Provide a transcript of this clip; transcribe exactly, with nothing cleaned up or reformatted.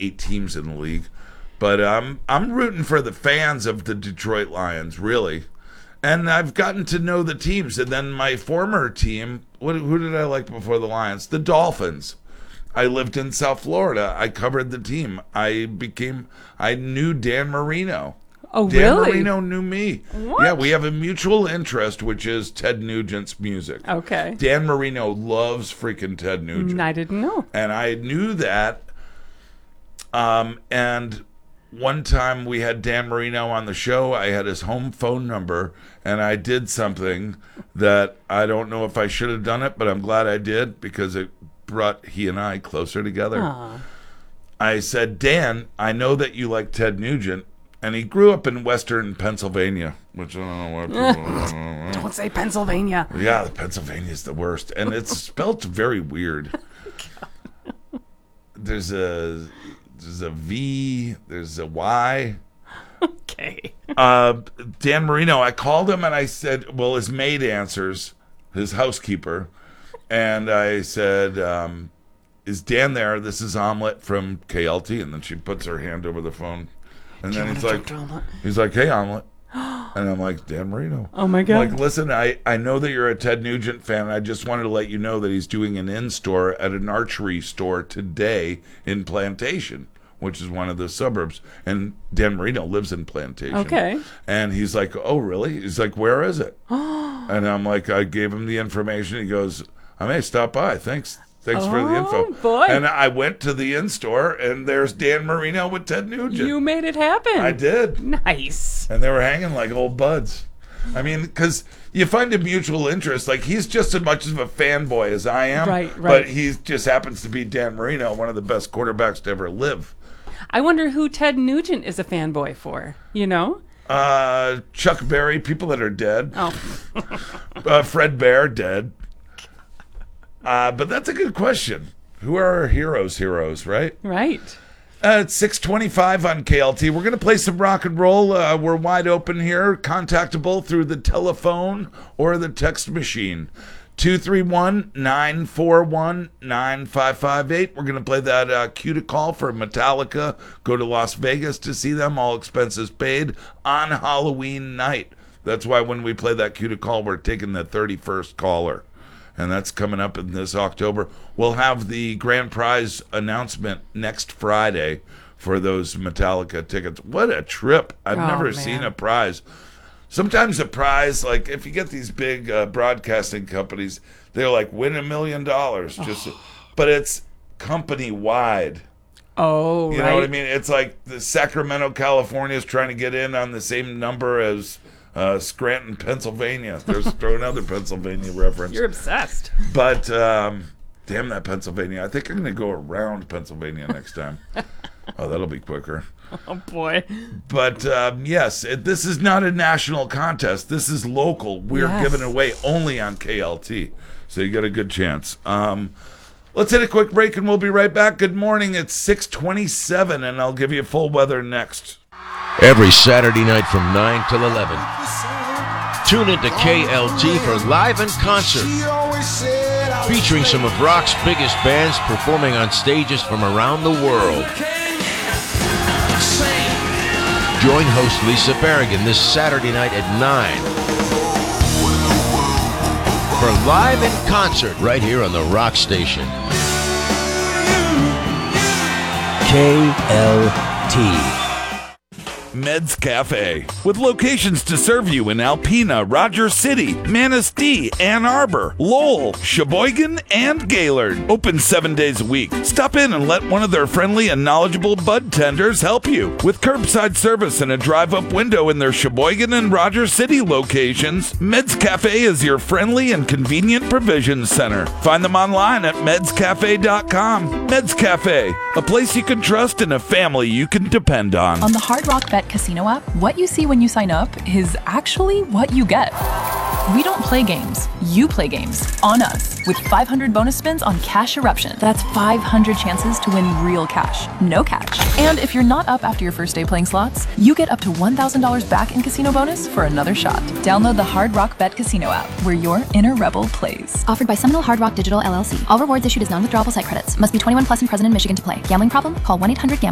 eight teams in the league. But um, I'm rooting for the fans of the Detroit Lions, really. And I've gotten to know the teams. And then my former team, what, who did I like before the Lions? The Dolphins. I lived in South Florida. I covered the team. I became, I knew Dan Marino. Oh, Dan really? Marino knew me. What? Yeah, we have a mutual interest, which is Ted Nugent's music. Okay. Dan Marino loves freaking Ted Nugent. I didn't know. And I knew that. Um, and one time we had Dan Marino on the show. I had his home phone number, and I did something that I don't know if I should have done it, but I'm glad I did because it brought he and I closer together. Aww. I said, Dan, I know that you like Ted Nugent, and he grew up in Western Pennsylvania, which I don't know what people don't, don't say Pennsylvania. Yeah, Pennsylvania's the worst, and it's spelt very weird. There's a there's a V, there's a Y. Okay. uh, Dan Marino, I called him and I said, well, his maid answers, his housekeeper, and I said, um, is Dan there? This is Omelette from K L T, and then she puts her hand over the phone. And then he's like, he's like, hey, Omelette. And I'm like, Dan Marino. Oh, my God. I'm like, listen, I, I know that you're a Ted Nugent fan. I just wanted to let you know that he's doing an in-store at an archery store today in Plantation, which is one of the suburbs. And Dan Marino lives in Plantation. Okay. And he's like, oh, really? He's like, where is it? And I'm like, I gave him the information. He goes, I may stop by. Thanks. Thanks oh, for the info. Boy. And I went to the in-store, and there's Dan Marino with Ted Nugent. You made it happen. I did. Nice. And they were hanging like old buds. I mean, because you find a mutual interest. Like, he's just as much of a fanboy as I am. Right, right. But he just happens to be Dan Marino, one of the best quarterbacks to ever live. I wonder who Ted Nugent is a fanboy for, you know? Uh, Chuck Berry, people that are dead. Oh. uh, Fred Bear, dead. Uh, but that's a good question. Who are our heroes' heroes, right? Right. Uh, it's six twenty-five on K L T. We're going to play some rock and roll. Uh, we're wide open here, contactable through the telephone or the text machine. two three one, nine four one, nine five five eight. We're going to play that uh, cue to call for Metallica. Go to Las Vegas to see them, all expenses paid, on Halloween night. That's why when we play that cue to call, we're taking the thirty-first caller. And that's coming up in this October. We'll have the grand prize announcement next Friday for those Metallica tickets. What a trip. I've oh, never man. seen a prize. Sometimes a prize, like if you get these big uh, broadcasting companies, they're like, win a million dollars. Just, But it's company-wide. Oh, you right. You know what I mean? It's like the Sacramento, California is trying to get in on the same number as Uh, Scranton, Pennsylvania. There's throw another Pennsylvania reference. You're obsessed. But um, damn that Pennsylvania. I think I'm going to go around Pennsylvania next time. Oh, that'll be quicker. Oh, boy. But um, yes, it, this is not a national contest. This is local. We're yes. giving away only on K L T. So you got a good chance. Um, let's hit a quick break and we'll be right back. Good morning. It's six twenty-seven and I'll give you full weather next. Every Saturday night from nine till eleven. Tune into K L T for Live in Concert, featuring some of rock's biggest bands performing on stages from around the world. Join host Lisa Barrigan this Saturday night at nine for Live in Concert right here on the Rock Station. K L T. Meds Cafe, with locations to serve you in Alpena, Rogers City, Manistee, Ann Arbor, Lowell, Sheboygan, and Gaylord. Open seven days a week. Stop in and let one of their friendly and knowledgeable bud tenders help you. With curbside service and a drive-up window in their Sheboygan and Rogers City locations, Meds Cafe is your friendly and convenient provision center. Find them online at meds cafe dot com. Meds Cafe, a place you can trust and a family you can depend on. On the Hard Rock Bet Casino app, what you see when you sign up is actually what you get. We don't play games. You play games on us with five hundred bonus spins on Cash Eruption. That's five hundred chances to win real cash, no catch. And if you're not up after your first day playing slots, you get up to one thousand dollars back in casino bonus for another shot. Download the Hard Rock Bet Casino app, where your inner rebel plays. Offered by Seminole Hard Rock Digital L L C. All rewards issued as non-withdrawable site credits. Must be twenty-one plus and present in Michigan to play. Gambling problem? Call one eight hundred gambler.